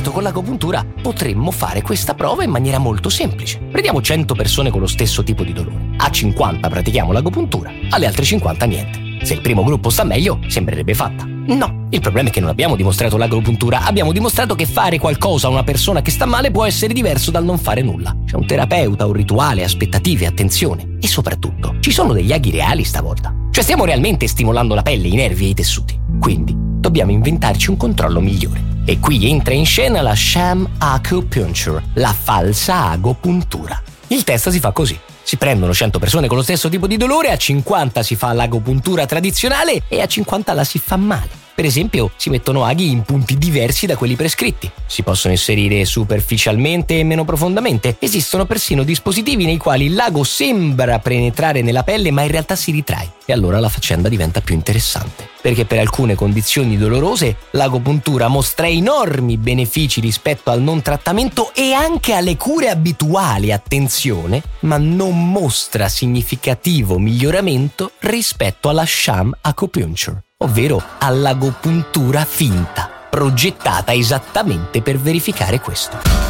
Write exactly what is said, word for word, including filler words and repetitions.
certo, con l'agopuntura potremmo fare questa prova in maniera molto semplice. Prendiamo cento persone con lo stesso tipo di dolore. A cinquanta pratichiamo l'agopuntura, alle altre cinquanta niente. Se il primo gruppo sta meglio, sembrerebbe fatta. No, il problema è che non abbiamo dimostrato l'agopuntura, abbiamo dimostrato che fare qualcosa a una persona che sta male può essere diverso dal non fare nulla. C'è un terapeuta, un rituale, aspettative, attenzione. E soprattutto, ci sono degli aghi reali stavolta. Cioè stiamo realmente stimolando la pelle, i nervi e i tessuti. Quindi, dobbiamo inventarci un controllo migliore. E qui entra in scena la sham acupuncture, la falsa agopuntura. Il test si fa così. Si prendono cento persone con lo stesso tipo di dolore, a cinquanta si fa l'agopuntura tradizionale e a cinquanta la si fa male. Per esempio, si mettono aghi in punti diversi da quelli prescritti. Si possono inserire superficialmente e meno profondamente. Esistono persino dispositivi nei quali l'ago sembra penetrare nella pelle, ma in realtà si ritrae. E allora la faccenda diventa più interessante. Perché per alcune condizioni dolorose, l'agopuntura mostra enormi benefici rispetto al non trattamento e anche alle cure abituali, attenzione, ma non mostra significativo miglioramento rispetto alla sham acupuncture, ovvero all'agopuntura finta, progettata esattamente per verificare questo.